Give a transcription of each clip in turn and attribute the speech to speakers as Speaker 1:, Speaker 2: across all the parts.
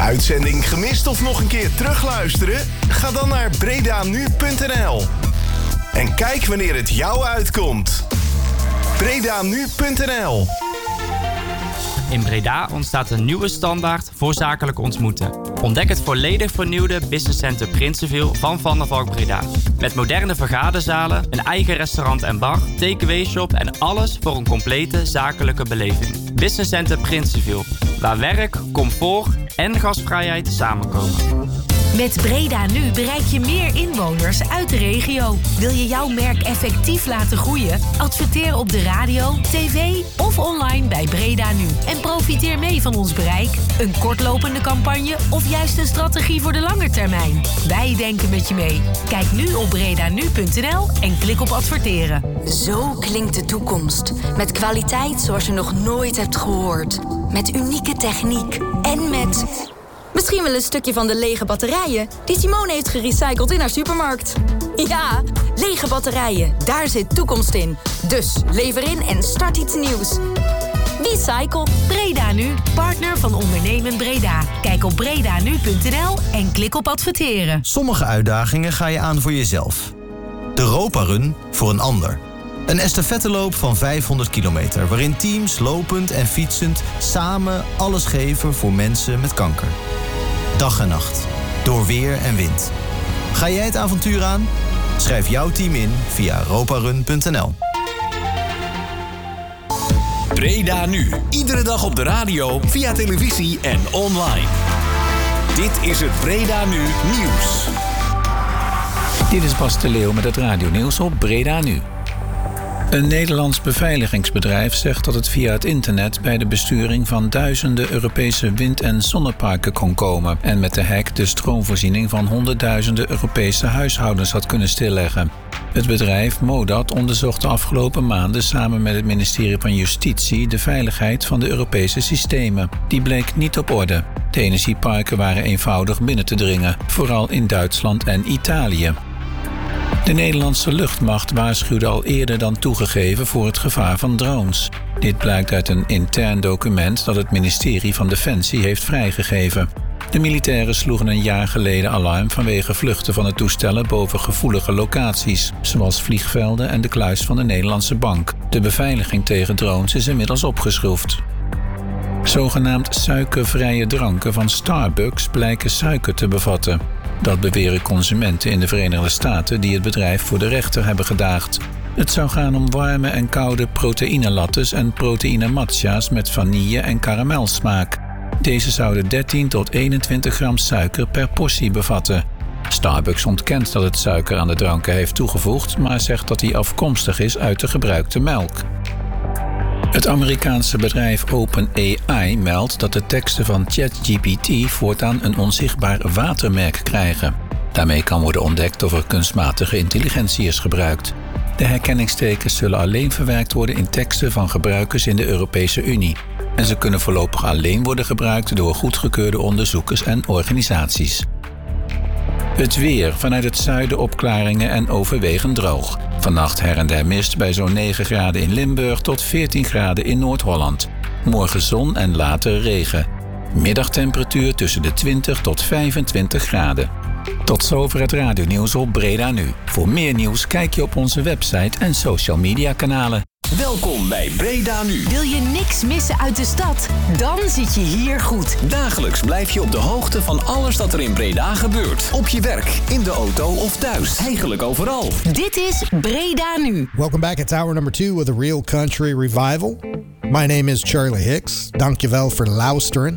Speaker 1: Uitzending gemist of nog een keer terugluisteren? Ga dan naar bredanu.nl. En kijk wanneer het jou uitkomt. bredanu.nl.
Speaker 2: In Breda ontstaat een nieuwe standaard voor zakelijk ontmoeten. Ontdek het volledig vernieuwde Business Center Prinsenviel van der Valk Breda. Met moderne vergaderzalen, een eigen restaurant en bar, takeaway shop en alles voor een complete zakelijke beleving. Business Center Prinsenviel, waar werk, comfort en gastvrijheid samenkomen.
Speaker 3: Met Breda Nu bereik je meer inwoners uit de regio. Wil je jouw merk effectief laten groeien? Adverteer op de radio, tv of online bij Breda Nu. En profiteer mee van ons bereik, een kortlopende campagne of juist een strategie voor de lange termijn. Wij denken met je mee. Kijk nu op bredanu.nl en klik op adverteren.
Speaker 4: Zo klinkt de toekomst. Met kwaliteit zoals je nog nooit hebt gehoord. Met unieke techniek en met... misschien wel een stukje van de lege batterijen die Simone heeft gerecycled in haar supermarkt. Ja, lege batterijen, daar zit toekomst in. Dus lever in en start iets nieuws. Recycle.
Speaker 3: Breda Nu, partner van Ondernemen Breda. Kijk op bredanu.nl en klik op adverteren.
Speaker 5: Sommige uitdagingen ga je aan voor jezelf. De Roparun voor een ander. Een estafetteloop van 500 kilometer... waarin teams lopend en fietsend samen alles geven voor mensen met kanker. Dag en nacht, door weer en wind. Ga jij het avontuur aan? Schrijf jouw team in via roparun.nl.
Speaker 6: Breda Nu. Iedere dag op de radio, via televisie en online. Dit is het Breda Nu nieuws.
Speaker 7: Dit is Bas de Leeuw met het radionieuws op Breda Nu. Een Nederlands beveiligingsbedrijf zegt dat het via het internet bij de besturing van duizenden Europese wind- en zonneparken kon komen en met de hack de stroomvoorziening van honderdduizenden Europese huishoudens had kunnen stilleggen. Het bedrijf Modat onderzocht de afgelopen maanden samen met het ministerie van Justitie de veiligheid van de Europese systemen. Die bleek niet op orde. De energieparken waren eenvoudig binnen te dringen, vooral in Duitsland en Italië. De Nederlandse luchtmacht waarschuwde al eerder dan toegegeven voor het gevaar van drones. Dit blijkt uit een intern document dat het ministerie van Defensie heeft vrijgegeven. De militairen sloegen een jaar geleden alarm vanwege vluchten van de toestellen boven gevoelige locaties, zoals vliegvelden en de kluis van de Nederlandse Bank. De beveiliging tegen drones is inmiddels opgeschroefd. Zogenaamd suikervrije dranken van Starbucks blijken suiker te bevatten. Dat beweren consumenten in de Verenigde Staten die het bedrijf voor de rechter hebben gedaagd. Het zou gaan om warme en koude proteïnelattes en proteïnematcha's met vanille en karamelsmaak. Deze zouden 13 tot 21 gram suiker per portie bevatten. Starbucks ontkent dat het suiker aan de dranken heeft toegevoegd, maar zegt dat die afkomstig is uit de gebruikte melk. Het Amerikaanse bedrijf OpenAI meldt dat de teksten van ChatGPT voortaan een onzichtbaar watermerk krijgen. Daarmee kan worden ontdekt of er kunstmatige intelligentie is gebruikt. De herkenningstekens zullen alleen verwerkt worden in teksten van gebruikers in de Europese Unie. En ze kunnen voorlopig alleen worden gebruikt door goedgekeurde onderzoekers en organisaties. Het weer. Vanuit het zuiden opklaringen en overwegend droog. Vannacht her en der mist bij zo'n 9 graden in Limburg tot 14 graden in Noord-Holland. Morgen zon en later regen. Middagtemperatuur tussen de 20 tot 25 graden. Tot zover het radionieuws op Breda Nu. Voor meer nieuws kijk je op onze website en social media kanalen.
Speaker 6: Welkom bij Breda Nu.
Speaker 3: Wil je niks missen uit de stad? Dan zit je hier goed.
Speaker 6: Dagelijks blijf je op de hoogte van alles dat er in Breda gebeurt. Op je werk, in de auto of thuis. Eigenlijk overal.
Speaker 3: Dit is Breda Nu.
Speaker 8: Welcome back. It's hour number 2 of the Real Country Revival. My name is Charlie Hicks. Dankjewel for luisteren.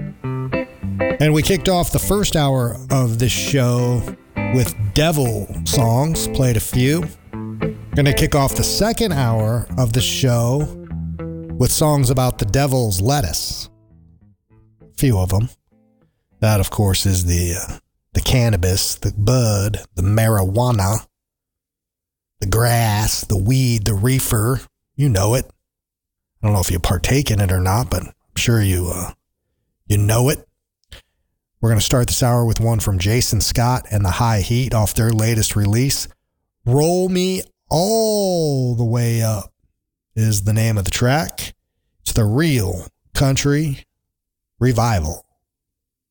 Speaker 8: And we kicked off the first hour of this show with devil songs. Played a few. Going to kick off the second hour of the show with songs about the devil's lettuce. A few of them. That, of course, is the cannabis, the bud, the marijuana, the grass, the weed, the reefer. You know it. I don't know if you partake in it or not, but I'm sure you know it. We're going to start this hour with one from Jason Scott and the High Heat off their latest release. Roll Me All the Way Up is the name of the track. It's the Real Country Revival.